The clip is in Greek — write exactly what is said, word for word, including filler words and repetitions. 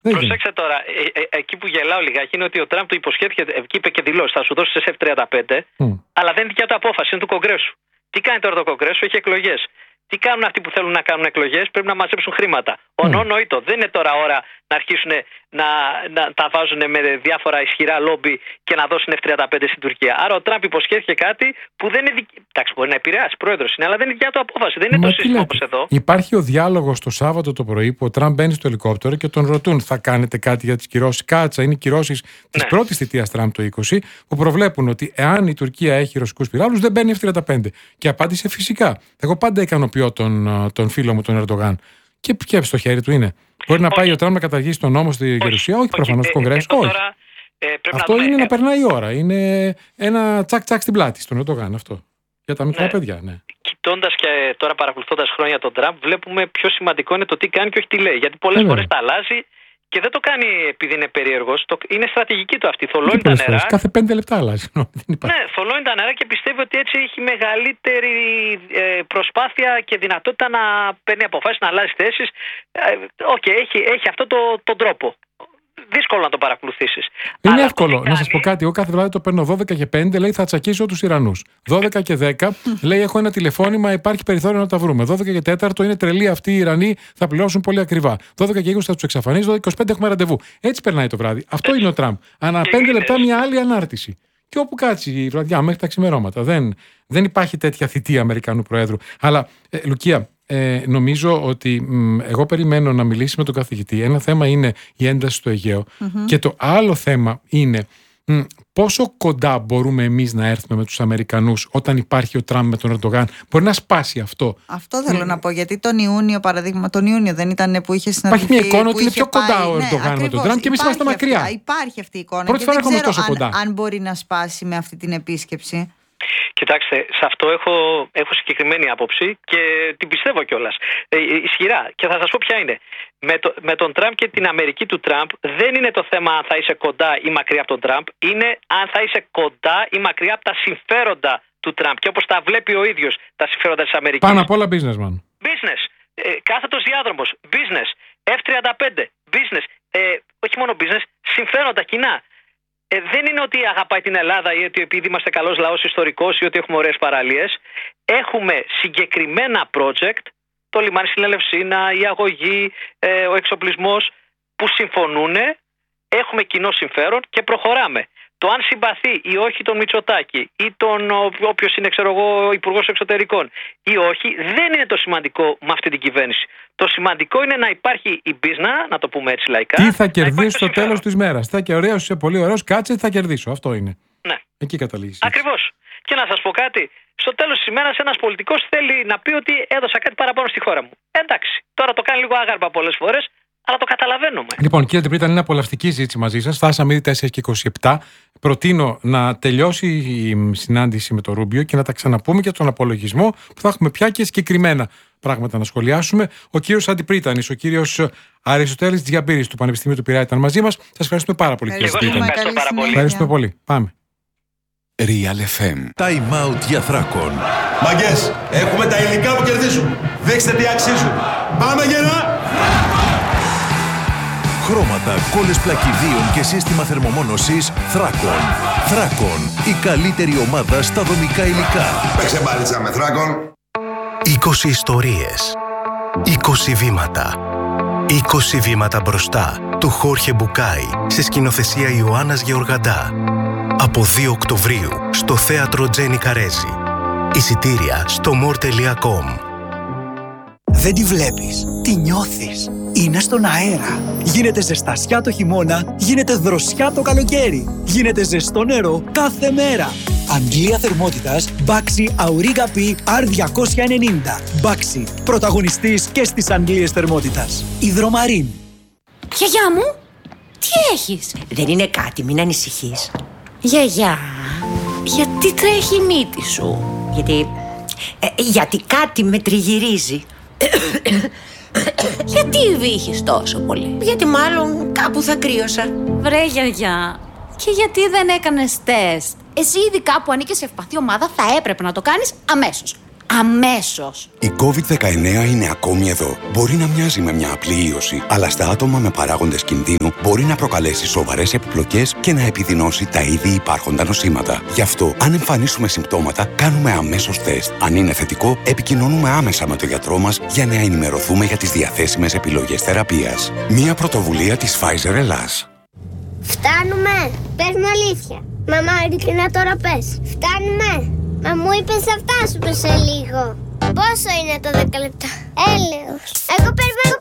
Προσέξτε τώρα, ε, ε, εκεί που γελάω λιγάκι είναι ότι ο Τραμπ του υποσχέθηκε, εκεί είπε και δηλώσει, θα σου δώσει τις εφ τριάντα πέντε, mm. αλλά δεν είναι δικιά του απόφαση, είναι του Κογκρέσου. Τι κάνει τώρα το Κογκρέσου, έχει εκλογές. Τι κάνουν αυτοί που θέλουν να κάνουν εκλογές, πρέπει να μαζέψουν χρήματα. Ο mm. νοήτο, δεν είναι τώρα ώρα να αρχίσουν να, να τα βάζουν με διάφορα ισχυρά λόμπι και να δώσουν εφ τριάντα πέντε στην Τουρκία. Άρα ο Τραμπ υποσχέθηκε κάτι που δεν είναι δική. Εντάξει, μπορεί να επηρεάσει, πρόεδρος είναι, αλλά δεν είναι δικιά του απόφαση. Δεν είναι Μα το σύστημα όπως εδώ. Υπάρχει ο διάλογος το Σάββατο το πρωί που ο Τραμπ μπαίνει στο ελικόπτερο και τον ρωτούν: θα κάνετε κάτι για τις κυρώσεις? Κάτσα, είναι οι κυρώσεις της ναι. πρώτης θητείας Τραμπ το είκοσι, που προβλέπουν ότι εάν η Τουρκία έχει ρωσικούς πυράβλους δεν μπαίνει εφ τριάντα πέντε. Και απάντησε φυσικά. Εγώ πάντα ικανοποιώ τον, τον φίλο μου τον Ερντογάν. Και ποιο στο χέρι του είναι. Μπορεί να πάει όχι. ο Τραμπ να καταργήσει τον νόμο στη Γερουσία, όχι, όχι προφανώς στο Κογκρέσο. Ε, όχι. Τώρα, ε, αυτό να είναι ε, να περνάει η ώρα. Είναι ένα τσακ-τσακ στην πλάτη στον Ερντογάν αυτό. Για τα μικρά ναι. παιδιά, ναι. Κοιτώντας και τώρα παρακολουθώντας χρόνια τον Τραμπ, βλέπουμε πιο σημαντικό είναι το τι κάνει και όχι τι λέει. Γιατί πολλές φορές τα αλλάζει και δεν το κάνει επειδή είναι περίεργος. Το... Είναι στρατηγική του αυτή. Θολώνει τα νερά. Φορές. Κάθε πέντε λεπτά αλλάζει. Ναι, θολώνει τα νερά και πιστεύει ότι έτσι έχει μεγαλύτερη προσπάθεια και δυνατότητα να παίρνει αποφάσεις, να αλλάζει θέσεις. Οκ, okay, έχει, έχει αυτό το, τον τρόπο. Δύσκολο να το παρακολουθήσεις. Είναι αλλά εύκολο. Να κάνει... σας πω κάτι. Εγώ κάθε βράδυ το παίρνω δώδεκα και πέντε, λέει θα τσακίσω τους Ιρανούς. δώδεκα και δέκα, λέει έχω ένα τηλεφώνημα, υπάρχει περιθώριο να τα βρούμε. δώδεκα και τέσσερα είναι τρελοί αυτοί οι Ιρανοί, θα πληρώσουν πολύ ακριβά. δώδεκα και είκοσι θα τους εξαφανίσει, δώδεκα και είκοσι πέντε έχουμε ραντεβού. Έτσι περνάει το βράδυ. Αυτό Έτσι. είναι ο Τραμπ. Ανά πέντε λεπτά μια άλλη ανάρτηση. Και όπου κάτσει η βραδιά μέχρι τα ξημερώματα. Δεν, δεν υπάρχει τέτοια θητεία Αμερικανού Προέδρου. Αλλά, ε, Λουκία, Ε, νομίζω ότι μ, εγώ περιμένω να μιλήσει με τον καθηγητή. Ένα θέμα είναι η ένταση στο Αιγαίο mm-hmm. και το άλλο θέμα είναι μ, πόσο κοντά μπορούμε εμείς να έρθουμε με τους Αμερικανούς όταν υπάρχει ο Τραμπ με τον Ερντογάν. Μπορεί να σπάσει αυτό. Αυτό θέλω mm. να πω, γιατί τον Ιούνιο, παραδείγμα, τον Ιούνιο δεν ήταν που είχε συναντηθεί. Υπάρχει μια εικόνα ότι είναι πιο πάει, κοντά ο Ερντογάν ναι, με τον Τραμπ και εμείς είμαστε μακριά. Αυτή, υπάρχει αυτή η εικόνα. Πρώτη φορά έχουμε τόσο αν, κοντά. Αν μπορεί να σπάσει με αυτή την επίσκεψη. Κοιτάξτε, σε αυτό έχω, έχω συγκεκριμένη άποψη και την πιστεύω κιόλας. Ε, ισχυρά. Και θα σας πω ποια είναι. Με, το, με τον Τραμπ και την Αμερική του Τραμπ δεν είναι το θέμα αν θα είσαι κοντά ή μακριά από τον Τραμπ. Είναι αν θα είσαι κοντά ή μακριά από τα συμφέροντα του Τραμπ. Και όπως τα βλέπει ο ίδιος τα συμφέροντα της Αμερικής. Πάνω απ' όλα businessman. Business. Ε, κάθετος διάδρομος. Business. εφ τριάντα πέντε. Business. Ε, όχι μόνο business. Συμφέροντα κοινά. Ε, δεν είναι ότι αγαπάει την Ελλάδα ή ότι επειδή είμαστε καλός λαός ιστορικός ή ότι έχουμε ωραίες παραλίες. Έχουμε συγκεκριμένα project, το λιμάνι στην Ελευσίνα, η αγωγή, ε, ο εξοπλισμός που συμφωνούν, έχουμε κοινό συμφέρον και προχωράμε. Το αν συμπαθεί ή όχι τον Μητσοτάκη ή τον όποιος είναι ξέρω εγώ υπουργός εξωτερικών ή όχι, δεν είναι το σημαντικό με αυτή την κυβέρνηση. Το σημαντικό είναι να υπάρχει η μπίζνα, να το πούμε έτσι λαϊκά. Τι θα κερδίσει στο τέλος της μέρας. Θα και ωραίος, είσαι πολύ ωραίος, κάτσε, θα κερδίσω. Αυτό είναι. Ναι. Εκεί καταλήγει. Ακριβώς. Και να σας πω κάτι. Στο τέλος της ημέρας ένας πολιτικός θέλει να πει ότι έδωσα κάτι παραπάνω στη χώρα μου. Εντάξει. Τώρα το κάνει λίγο άγαρμα πολλές φορές. Αλλά το καταλαβαίνουμε. Λοιπόν, κύριε Αντιπρίτα, είναι απολαυστική ζήτηση μαζί σας. Φτάσαμε ήδη τέσσερα και είκοσι επτά. Προτείνω να τελειώσει η συνάντηση με το Ρούμπιο και να τα ξαναπούμε και τον απολογισμό που θα έχουμε πια και συγκεκριμένα πράγματα να σχολιάσουμε. Ο κύριος Αντιπρίτανης, ο κύριος Αριστοτέλης Τζιαμπύρης του Πανεπιστημίου του Πειραιά ήταν μαζί μας. Σας ευχαριστούμε πάρα πολύ, κύριε Αντιπρίτα. Ευχαριστούμε πολύ. Πάμε. Real εφ εμ. Time out για Θράκων. Μαγκές, έχουμε τα υλικά που κερδίζουν. Δείξτε τι αξίζουν. Πάμε γερά! Χρώματα, κόλλες πλακιδίων και σύστημα θερμομόνωσης Θράκων. Θράκων, η καλύτερη ομάδα στα δομικά υλικά. Παίξε μπάλιτσα με Θράκων. είκοσι ιστορίες. είκοσι βήματα. είκοσι βήματα μπροστά του Χόρχε Μπουκάη σε σκηνοθεσία Ιωάννας Γεωργαντά. Από δύο Οκτωβρίου στο θέατρο Τζένι Καρέζη. Εισιτήρια στο μορ τελεία κομ. Δεν τη βλέπεις, τη νιώθεις. Είναι στον αέρα. Γίνεται ζεστασιά το χειμώνα, γίνεται δροσιά το καλοκαίρι. Γίνεται ζεστό νερό κάθε μέρα. Αντλία θερμότητας Baxi Auriga P αρ διακόσια ενενήντα. Baxi, πρωταγωνιστής και στις αντλίες θερμότητας. Υδρομαρίν. Γιαγιά μου, τι έχεις? Δεν είναι κάτι, μην ανησυχείς. Γιαγιά, γιατί τρέχει η μύτη σου? Γιατί... Ε, γιατί κάτι με τριγυρίζει. Γιατί βύχεις τόσο πολύ? Γιατί μάλλον κάπου θα κρύωσα. Βρε γιαγιά, και γιατί δεν έκανες τεστ? Εσύ ήδη κάπου ανήκες σε ευπαθή ομάδα, θα έπρεπε να το κάνεις αμέσως. αμέσως. Η κόβιντ δεκαεννέα είναι ακόμη εδώ. Μπορεί να μοιάζει με μια απλή ίωση, αλλά στα άτομα με παράγοντες κινδύνου μπορεί να προκαλέσει σοβαρές επιπλοκές και να επιδεινώσει τα ήδη υπάρχοντα νοσήματα. Γι' αυτό, αν εμφανίσουμε συμπτώματα, κάνουμε αμέσως τεστ. Αν είναι θετικό, επικοινωνούμε άμεσα με τον γιατρό μας για να ενημερωθούμε για τις διαθέσιμες επιλογές θεραπείας. Μια πρωτοβουλία της Pfizer Ελλάς. Φτάνουμε! Πες μου αλήθεια. Μαμά, ειλικρινά τώρα πες. Φτάνουμε! Μα μου είπες θα φτάσουμε σε λίγο. Πόσο είναι το δέκα λεπτά? Έλεος. Εγώ περιμένω